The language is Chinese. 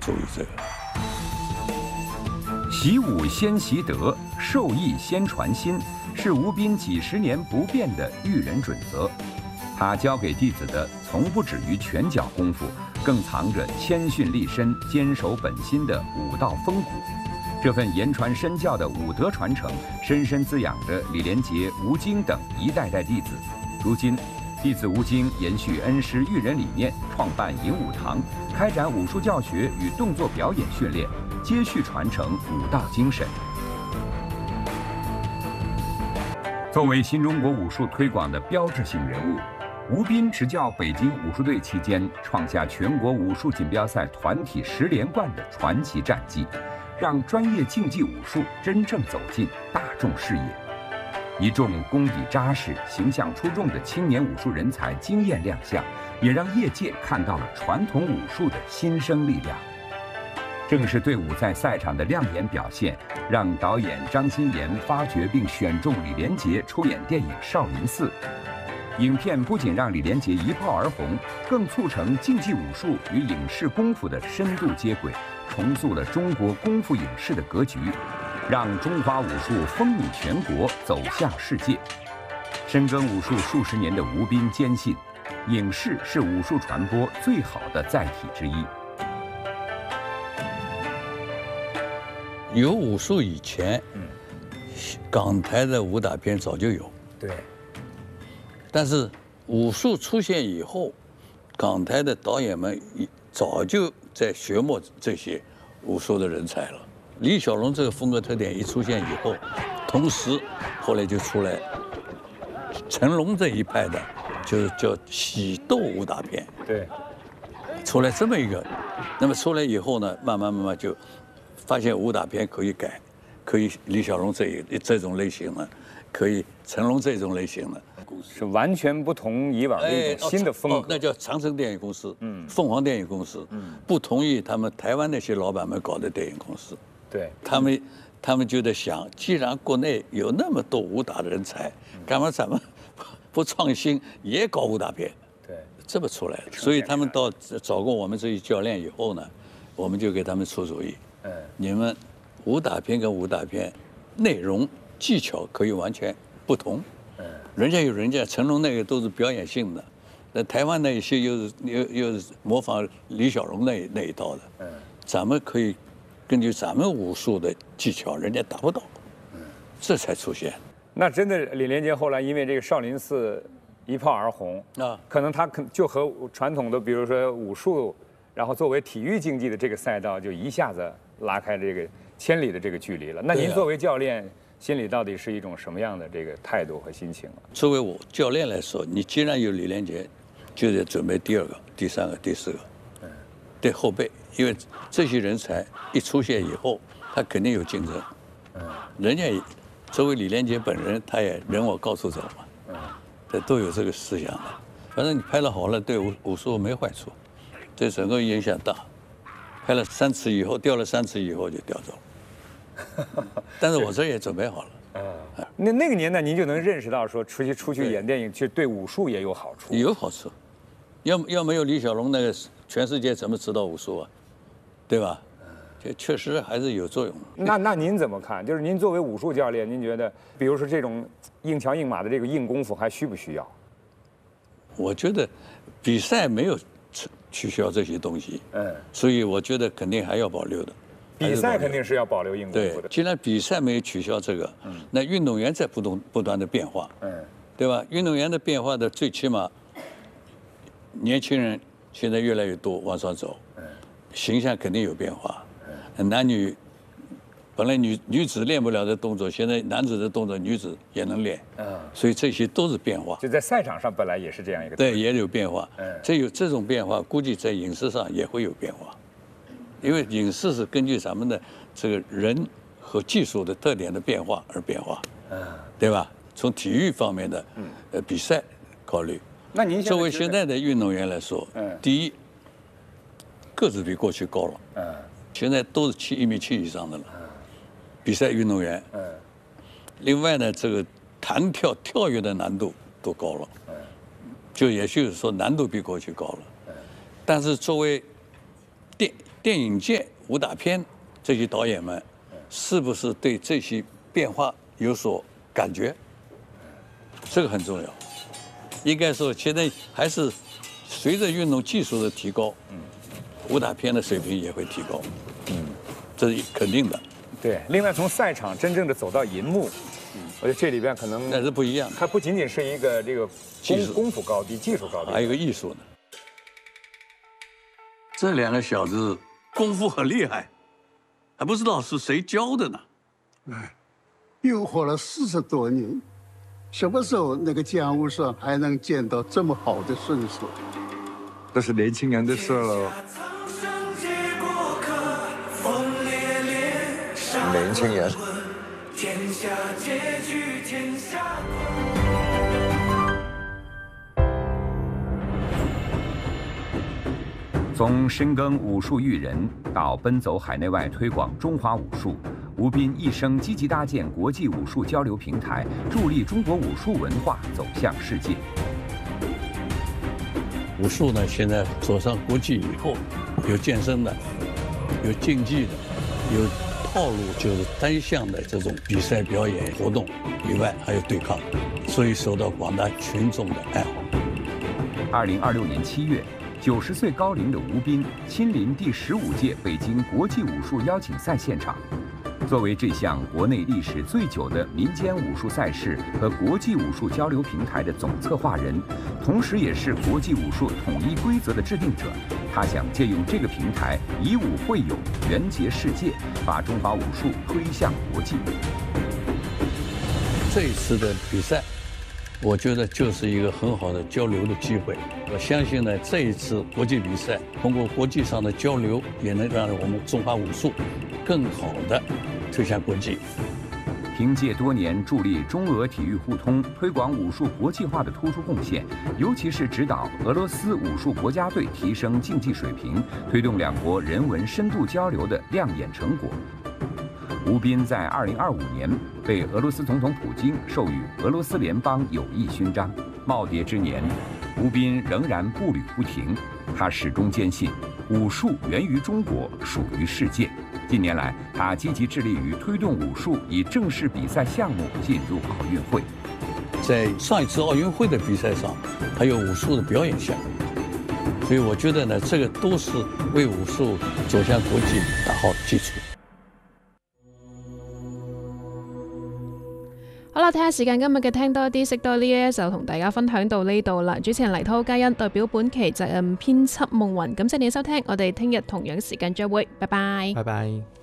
注意这个。 习武先习德，授艺先传心，是吴斌几十年不变的育人准则。他教给弟子的从不止于拳脚功夫，更藏着谦逊立身、坚守本心的武道风骨。这份言传身教的武德传承，深深滋养着李连杰、吴京等一代代弟子。如今，弟子吴京延续恩师育人理念，创办银武堂，开展武术教学与动作表演训练，接续传承武道精神。作为新中国武术推广的标志性人物，吴斌执教北京武术队期间，创下全国武术锦标赛团体10连冠的传奇战绩，让专业竞技武术真正走进大众视野。一众功底扎实、形象出众的青年武术人才惊艳亮相，也让业界看到了传统武术的新生力量。正是队伍在赛场的亮眼表现，让导演张新妍发掘并选中李连杰出演电影《少林寺》。影片不仅让李连杰一炮而红，更促成竞技武术与影视功夫的深度接轨，重塑了中国功夫影视的格局，让中华武术风靡全国，走向世界。深耕武术数十年的吴斌坚信，影视是武术传播最好的载体之一。 有武术以前，港台的武打片早就有。 对。 但是武术出现以后，港台的导演们早就在学摸这些武术的人才了。李小龙这个风格特点一出现以后，同时后来就出来成龙这一派的，就是叫喜斗武打片。 对。 出来这么一个，那么出来以后呢，慢慢就发现武打片可以改，可以李小龙这种类型的，可以成龙这种类型的。 是完全不同以往的一种新的风格。 那叫长城电影公司，凤凰电影公司，不同意他们台湾那些老板们搞的电影公司。 对， 他们就在想，既然国内有那么多武打的人才，干嘛咱们不创新也搞武打片？ 对， 这么出来的。所以他们找过我们这些教练以后呢，我们就给他们出主意，你们武打片跟武打片内容技巧可以完全不同。人家有人家成龙那个都是表演性的，那台湾那一些又是模仿李小龙那一套的，咱们可以根据咱们武术的技巧，人家达不到，这才出现。 那真的李连杰后来因为这个少林寺一炮而红啊，可能他就和传统的比如说武术，然后作为体育竞技的这个赛道，就一下子拉开这个千里的这个距离了。那您作为教练，心里到底是一种什么样的这个态度和心情啊？ 作为我教练来说，你既然有李连杰，就得准备第2个、第3个、第4个，对后辈，因为这些人才一出现以后，他肯定有竞争。人家作为李连杰本人，他也人我高处走嘛，这都有这个思想的。反正你拍了好了，对武术没坏处，对整个影响大。拍了3次以后，掉了3次以后就掉走了。但是我这也准备好了。 那个年代您就能认识到说出去演电影，其实对武术也有好处。 有好处，要没有李小龙那个，全世界怎么知道武术啊？对吧？这确实还是有作用。 那您怎么看？就是您作为武术教练，您觉得，比如说这种硬桥硬马的这个硬功夫还需不需要？ 我觉得比赛没有取消这些东西，所以我觉得肯定还要保留的。 比赛肯定是要保留硬功夫的。 对，既然比赛没有取消这个，那运动员在不断的变化，对吧？运动员的变化的最起码，年轻人现在越来越多往上走，形象肯定有变化，男女本来女子练不了的动作，现在男子的动作女子也能练，所以这些都是变化。 就在赛场上本来也是这样一个。 对，也有变化，这种变化，估计在影视上也会有变化。因为影视是根据咱们的这个人和技术的特点的变化而变化，对吧？从体育方面的比赛考虑。 那您作为现在的运动员来说，第一，个子比过去高了，现在都是1.7米以上的了，比赛运动员。另外呢，这个弹跳跳跃的难度都高了，也就是说难度比过去高了。但是作为电电影界武打片这些导演们，是不是对这些变化有所感觉？这个很重要。应该说，现在还是随着运动技术的提高，武打片的水平也会提高，这是肯定的。 对，另外从赛场真正的走到银幕，我觉得这里边可能那是不一样的。 它不仅仅是一个这个功夫高低、技术高低， 还有一个艺术呢。这两个小子功夫很厉害，还不知道是谁教的呢。 又活了40多年，什么时候那个江湖上还能见到这么好的身手？ 都是年轻人的事了。年轻人。 从深耕武术育人到奔走海内外推广中华武术，吴斌一生积极搭建国际武术交流平台，助力中国武术文化走向世界。 武术呢，现在走上国际以后，有健身的，有竞技的，有套路就是单项的这种比赛表演活动以外，还有对抗，所以受到广大群众的爱好。 2026年7月，90岁高龄的吴斌亲临第15届北京国际武术邀请赛现场。作为这项国内历史最久的民间武术赛事和国际武术交流平台的总策划人，同时也是国际武术统一规则的制定者，他想借用这个平台，以武会友，团结世界，把中华武术推向国际。 这一次的比赛，我觉得就是一个很好的交流的机会。我相信呢，这一次国际比赛通过国际上的交流，也能让我们中华武术更好的推向国际。 凭借多年助力中俄体育互通、推广武术国际化的突出贡献，尤其是指导俄罗斯武术国家队提升竞技水平，推动两国人文深度交流的亮眼成果，吴斌在2025年被俄罗斯总统普京授予俄罗斯联邦友谊勋章。耄耋之年，吴斌仍然步履不停，他始终坚信武术源于中国，属于世界。近年来，他积极致力于推动武术以正式比赛项目进入奥运会。 在上一次奥运会的比赛上，还有武术的表演项目，所以我觉得呢，这个都是为武术走向国际打好基础。 好啦，睇下時間，今日嘅聽多啲識多啲咧，就同大家分享到呢度啦。主持人黎滔嘉欣代表本期責任編輯夢雲，感謝你嘅收聽，我哋聽日同樣時間再會，拜拜。 拜拜。